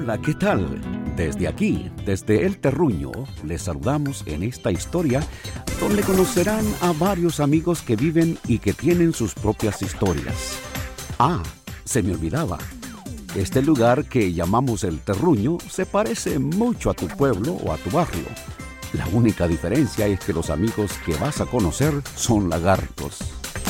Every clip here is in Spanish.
Hola, ¿qué tal? Desde aquí, desde El Terruño, les saludamos en esta historia donde conocerán a varios amigos que viven y que tienen sus propias historias. Ah, se me olvidaba. Este lugar que llamamos El Terruño se parece mucho a tu pueblo o a tu barrio. La única diferencia es que los amigos que vas a conocer son lagartos.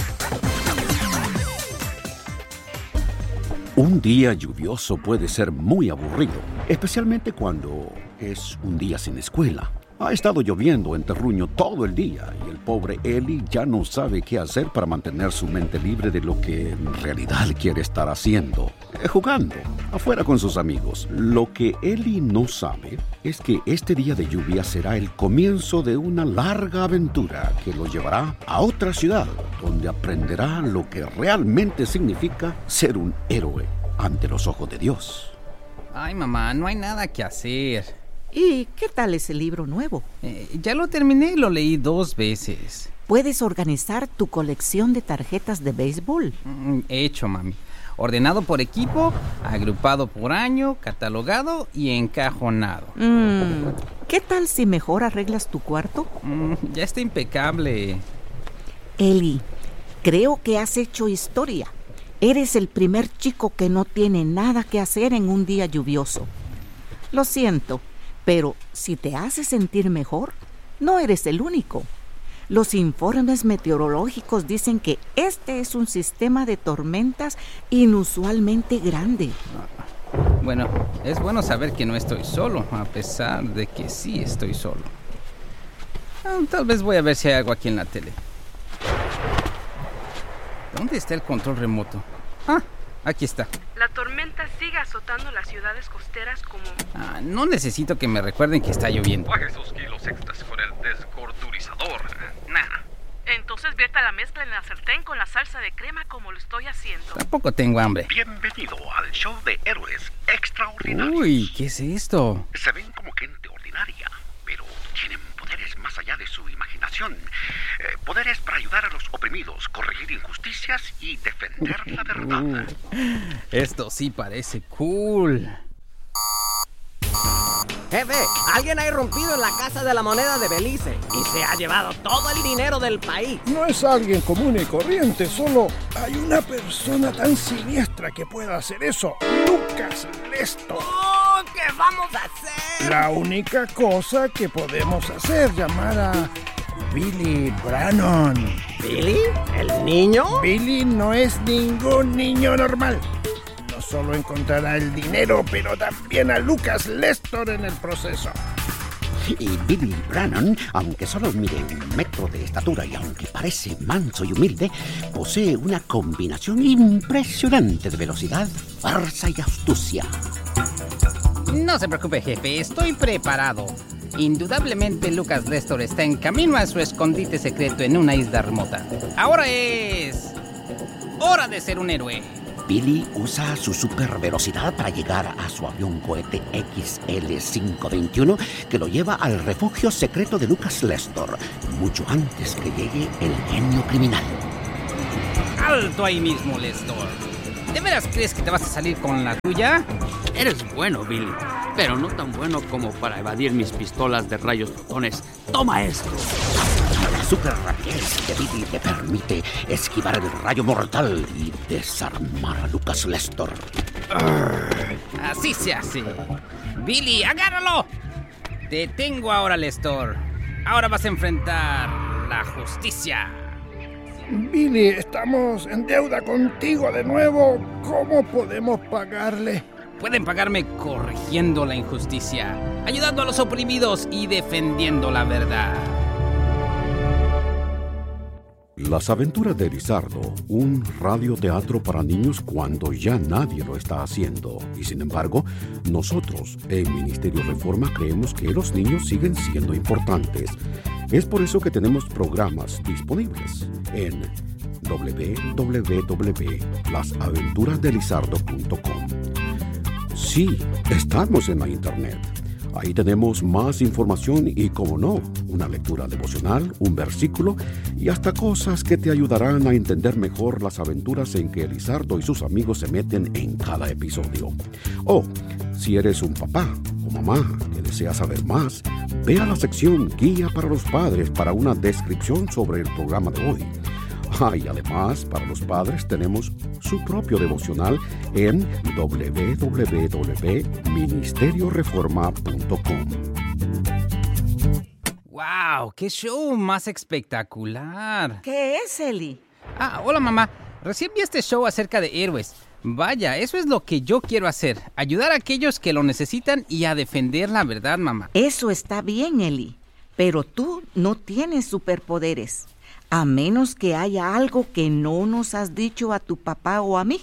Un día lluvioso puede ser muy aburrido, especialmente cuando es un día sin escuela. Ha estado lloviendo en Terruño todo el día y el pobre Eli ya no sabe qué hacer para mantener su mente libre de lo que en realidad quiere estar haciendo. Jugando, afuera con sus amigos. Lo que Eli no sabe es que este día de lluvia será el comienzo de una larga aventura que lo llevará a otra ciudad, donde aprenderá lo que realmente significa ser un héroe ante los ojos de Dios. Ay, mamá, no hay nada que hacer. ¿Y qué tal ese libro nuevo? Ya lo terminé y lo leí 2 veces. Puedes organizar tu colección de tarjetas de béisbol. Hecho, mami. Ordenado por equipo, agrupado por año, catalogado y encajonado. ¿Qué tal si mejor arreglas tu cuarto? Ya está impecable. Eli, creo que has hecho historia. Eres el primer chico que no tiene nada que hacer en un día lluvioso. Lo siento, pero si te hace sentir mejor, no eres el único. Los informes meteorológicos dicen que este es un sistema de tormentas inusualmente grande. Bueno, es bueno saber que no estoy solo, a pesar de que sí estoy solo. Tal vez voy a ver si hay algo aquí en la tele. ¿Dónde está el control remoto? Aquí está. La tormenta sigue azotando las ciudades costeras como... No necesito que me recuerden que está lloviendo. Baje esos kilos extras con el descorturizador. Nada. Entonces vierta la mezcla en el sartén con la salsa de crema como lo estoy haciendo. Tampoco tengo hambre. Bienvenido al show de héroes extraordinarios. Uy, ¿qué es esto? Se ven como gente ordinaria, pero tienen poderes más allá de su imaginación. Poderes para ayudar a los oprimidos, corregir injusticias y defender la verdad. Esto sí parece cool. Jefe, alguien ha irrumpido en la Casa de la Moneda de Belice y se ha llevado todo el dinero del país. No es alguien común y corriente, solo hay una persona tan siniestra que pueda hacer eso. Lucas Lestor. ¡Oh! ¿Qué vamos a hacer? La única cosa que podemos hacer, llamar a Billy Brannon. ¿Billy? ¿El niño? Billy no es ningún niño normal. No solo encontrará el dinero, pero también a Lucas Lestor en el proceso. Y Billy Brannon, aunque solo mide 1 metro de estatura y aunque parece manso y humilde, posee una combinación impresionante de velocidad, fuerza y astucia. No se preocupe, jefe, estoy preparado. Indudablemente Lucas Lestor está en camino a su escondite secreto en una isla remota. Ahora es... hora de ser un héroe. Billy usa su supervelocidad para llegar a su avión cohete XL-521 que lo lleva al refugio secreto de Lucas Lestor, mucho antes que llegue el genio criminal. ¡Alto ahí mismo, Lestor! ¿De veras crees que te vas a salir con la tuya? Eres bueno, Billy, pero no tan bueno como para evadir mis pistolas de rayos fotones. ¡Toma esto! La super rapidez de Billy te permite esquivar el rayo mortal y desarmar a Lucas Lestor. Así se hace. Billy, agárralo. Te tengo ahora, Lestor. Ahora vas a enfrentar la justicia. Billy, estamos en deuda contigo de nuevo. ¿Cómo podemos pagarle? Pueden pagarme corrigiendo la injusticia, ayudando a los oprimidos y defendiendo la verdad. Las aventuras de Lizardo, un radioteatro para niños cuando ya nadie lo está haciendo. Y sin embargo, nosotros en Ministerio Reforma creemos que los niños siguen siendo importantes. Es por eso que tenemos programas disponibles en www.lasaventurasdelizardo.com. Sí, estamos en la internet. Ahí tenemos más información y, como no, una lectura devocional, un versículo y hasta cosas que te ayudarán a entender mejor las aventuras en que Lizardo y sus amigos se meten en cada episodio. Si eres un papá o mamá que desea saber más, ve a la sección Guía para los Padres para una descripción sobre el programa de hoy. Y además, para los padres tenemos su propio devocional en www.ministerioreforma.com. ¡Wow! ¡Qué show más espectacular! ¿Qué es, Eli? Hola mamá. Recién vi este show acerca de héroes. Vaya, eso es lo que yo quiero hacer. Ayudar a aquellos que lo necesitan y a defender la verdad, mamá. Eso está bien, Eli. Pero tú no tienes superpoderes. A menos que haya algo que no nos has dicho a tu papá o a mí.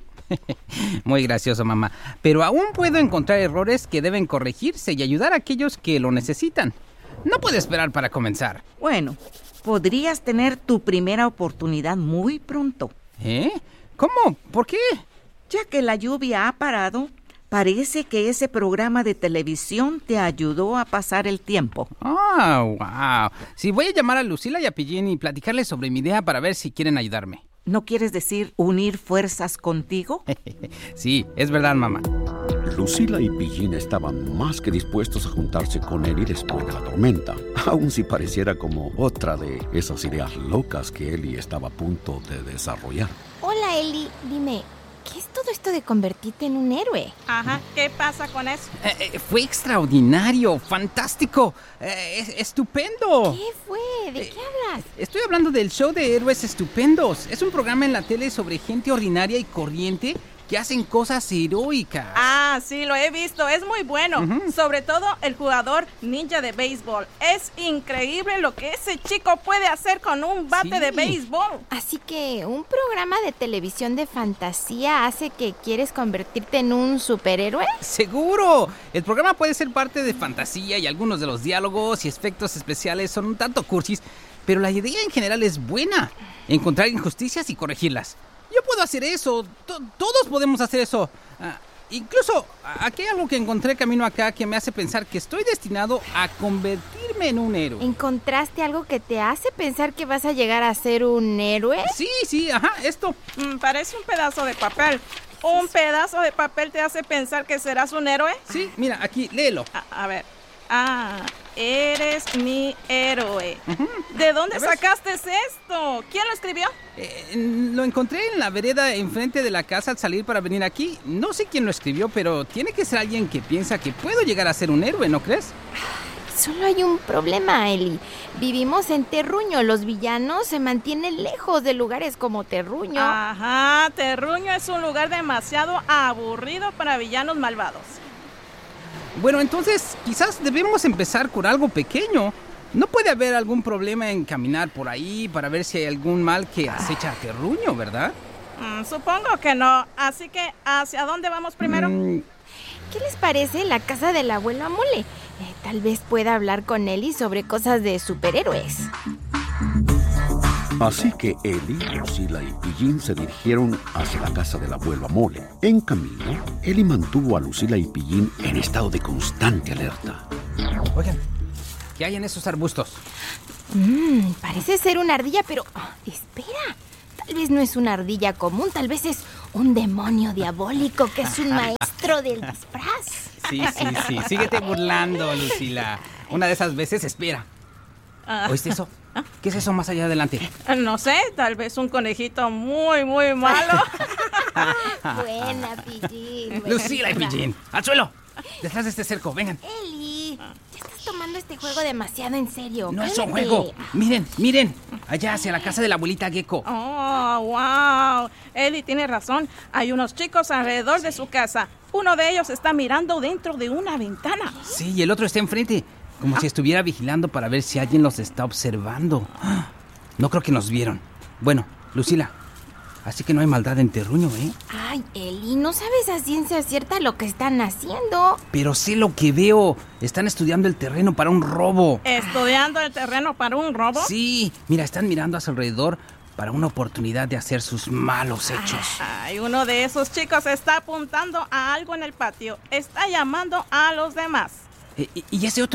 Muy gracioso, mamá. Pero aún puedo encontrar errores que deben corregirse y ayudar a aquellos que lo necesitan. No puedo esperar para comenzar. Bueno, podrías tener tu primera oportunidad muy pronto. ¿Eh? ¿Cómo? ¿Por qué? Ya que la lluvia ha parado, parece que ese programa de televisión te ayudó a pasar el tiempo. Wow. Sí, voy a llamar a Lucila y a Pillín y platicarles sobre mi idea para ver si quieren ayudarme. ¿No quieres decir unir fuerzas contigo? Sí, es verdad, mamá. Lucila y Pillín estaban más que dispuestos a juntarse con Eli después de la tormenta, aun si pareciera como otra de esas ideas locas que Eli estaba a punto de desarrollar. Hola, Eli. Dime, ¿qué es todo esto de convertirte en un héroe? Ajá, ¿qué pasa con eso? Fue extraordinario, fantástico, estupendo. ¿Qué fue? ¿De qué hablas? Estoy hablando del show de héroes estupendos. Es un programa en la tele sobre gente ordinaria y corriente que hacen cosas heroicas. Sí, lo he visto, es muy bueno. Sobre todo el jugador ninja de béisbol. Es increíble lo que ese chico puede hacer con un bate de béisbol. Así que un programa de televisión de fantasía hace que quieres convertirte en un superhéroe. ¡Seguro! El programa puede ser parte de fantasía y algunos de los diálogos y efectos especiales son un tanto cursis, pero la idea en general es buena. Encontrar injusticias y corregirlas. Yo puedo hacer eso, todos podemos hacer eso. Incluso, aquí hay algo que encontré camino acá que me hace pensar que estoy destinado a convertirme en un héroe. ¿Encontraste algo que te hace pensar que vas a llegar a ser un héroe? Sí, esto. Parece un pedazo de papel. ¿Un pedazo de papel te hace pensar que serás un héroe? Sí, mira, aquí, léelo. A ver. Eres mi héroe. ¿De dónde sacaste esto? ¿Quién lo escribió? Lo encontré en la vereda enfrente de la casa al salir para venir aquí. No sé quién lo escribió, pero tiene que ser alguien que piensa que puedo llegar a ser un héroe, ¿no crees? Solo hay un problema, Eli. Vivimos en Terruño. Los villanos se mantienen lejos de lugares como Terruño. Ajá, Terruño es un lugar demasiado aburrido para villanos malvados. Bueno, entonces quizás debemos empezar con algo pequeño. No puede haber algún problema en caminar por ahí para ver si hay algún mal que acecha a Terruño, ¿verdad? Supongo que no. Así que, ¿hacia dónde vamos primero? ¿Qué les parece la casa del abuelo Amole? Tal vez pueda hablar con Eli sobre cosas de superhéroes. Así que Eli, Lucila y Pillín se dirigieron hacia la casa del abuelo Amole. En camino, Eli mantuvo a Lucila y Pillín en estado de constante alerta. Oigan, ¿qué hay en esos arbustos? Parece ser una ardilla, pero... espera, tal vez no es una ardilla común, tal vez es un demonio diabólico que es un maestro del disfraz. Sí, síguete burlando, Lucila. Una de esas veces, espera. ¿Oíste eso? ¿Qué es eso más allá adelante? No sé, tal vez un conejito muy, muy malo. Buena, Pillín. Lucila y Pillín, al suelo. Detrás de este cerco, vengan. Eli, ya estás tomando este juego demasiado en serio. No es un juego. Miren. Allá hacia la casa de la abuelita Gecko. Oh, wow. Eli tiene razón. Hay unos chicos alrededor de su casa. Uno de ellos está mirando dentro de una ventana. Sí, y el otro está enfrente. Como si estuviera vigilando para ver si alguien los está observando. No creo que nos vieron. Bueno, Lucila, así que no hay maldad en Terruño, ¿eh? Ay, Eli, no sabes a ciencia cierta lo que están haciendo. Pero sé lo que veo. Están estudiando el terreno para un robo. ¿Estudiando el terreno para un robo? Sí, mira, están mirando a su alrededor para una oportunidad de hacer sus malos hechos. Ay, uno de esos chicos está apuntando a algo en el patio. Está llamando a los demás. ¿Y ese otro?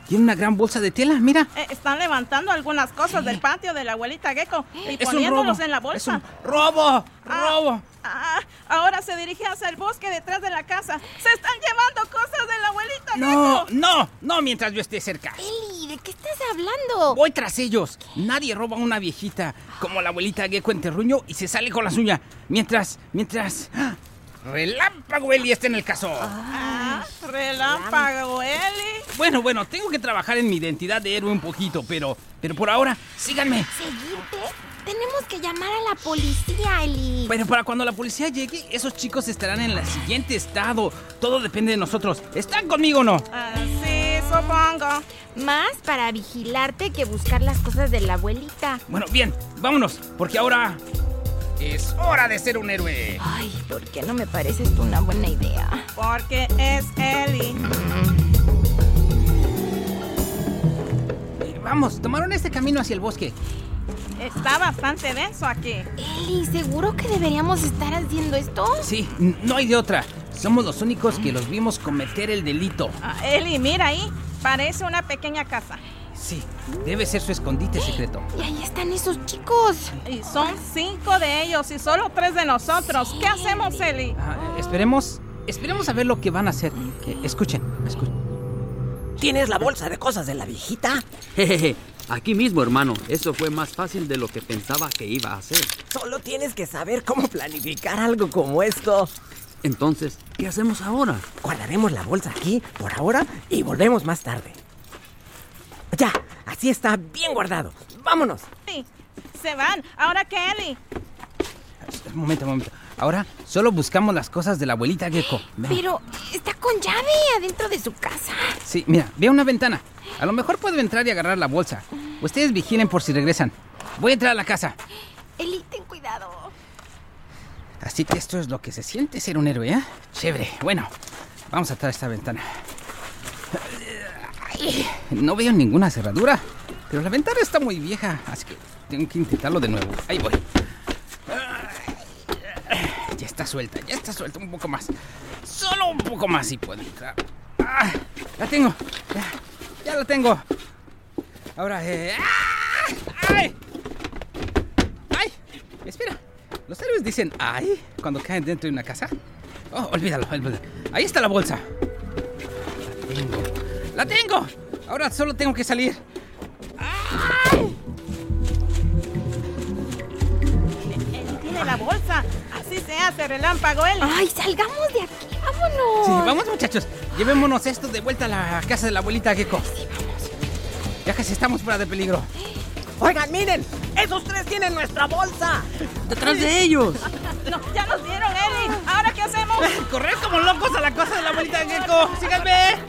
tiene una gran bolsa de tela, mira. Están levantando algunas cosas del patio de la abuelita Gecko y Es un poniéndolos robo. en la bolsa. Es un robo. ¡Robo! Ahora se dirige hacia el bosque detrás de la casa. ¡Se están llevando cosas de la abuelita Gecko! No, mientras yo esté cerca. Eli, ¿de qué estás hablando? Voy tras ellos. Nadie roba a una viejita como la abuelita Gecko en terruño y se sale con la suya. Mientras... ¡Ah! Relámpago Eli está en el caso. Relámpago Eli. Bueno, tengo que trabajar en mi identidad de héroe un poquito, pero por ahora, síganme. ¿Seguirte? Tenemos que llamar a la policía, Eli. Pero para cuando la policía llegue, esos chicos estarán en el siguiente estado. Todo depende de nosotros. ¿Están conmigo o no? Sí, supongo. Más para vigilarte que buscar las cosas de la abuelita. Bueno, bien, vámonos, porque ahora es hora de ser un héroe. Ay, ¿por qué no me parece esto una buena idea? Porque es Eli. Vamos, tomaron este camino hacia el bosque. Está bastante denso aquí. Eli, ¿seguro que deberíamos estar haciendo esto? Sí, no hay de otra. Somos los únicos que los vimos cometer el delito. Eli, mira ahí. Parece una pequeña casa. Sí, debe ser su escondite secreto. Y ahí están esos chicos. Y son 5 de ellos y solo 3 de nosotros. Sí. ¿Qué hacemos, Eli? Esperemos a ver lo que van a hacer. Escuchen. ¿Tienes la bolsa de cosas de la viejita? Jejeje, aquí mismo, hermano. Eso fue más fácil de lo que pensaba que iba a hacer. Solo tienes que saber cómo planificar algo como esto. Entonces, ¿qué hacemos ahora? Guardaremos la bolsa aquí por ahora y volvemos más tarde. Ya, así está bien guardado. ¡Vámonos! Sí, se van. ¿Ahora qué, Eli? Un momento. Ahora solo buscamos las cosas de la abuelita Gecko. Ven. Pero está con llave adentro de su casa. Sí, mira, ve una ventana. A lo mejor puedo entrar y agarrar la bolsa. Ustedes vigilen por si regresan. Voy a entrar a la casa. Eli, ten cuidado. Así que esto es lo que se siente ser un héroe, ¿eh? Chévere. Bueno, vamos a entrar a esta ventana. Ay, no veo ninguna cerradura, pero la ventana está muy vieja, así que tengo que intentarlo de nuevo. Ahí voy. Ya está suelta un poco más. Solo un poco más y puedo entrar. La tengo. Ya la tengo. Ahora, ¡ay! Espera. ¿Los héroes dicen ¡ay! cuando caen dentro de una casa? Oh, olvídalo. Ahí está la bolsa. ¡La tengo! Ahora solo tengo que salir. ¡Ay! Él tiene la bolsa. Así se hace, Relámpago Eli. Ay, salgamos de aquí, vámonos. Sí, vamos, muchachos. Llevémonos esto de vuelta a la casa de la abuelita Gecko. Sí, vamos. Ya casi estamos fuera de peligro. Oigan, miren, esos 3 tienen nuestra bolsa. ¡Detrás de ellos! No, ya nos dieron, Eli. ¿Ahora qué hacemos? Correr como locos a la casa de la abuelita Gecko. ¡Síganme!